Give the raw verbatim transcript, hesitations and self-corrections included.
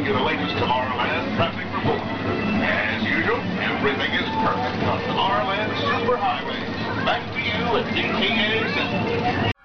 you the latest Tomorrowland traffic report. As usual, everything is perfect on Tomorrowland Superhighway. Back to you at D T A Center.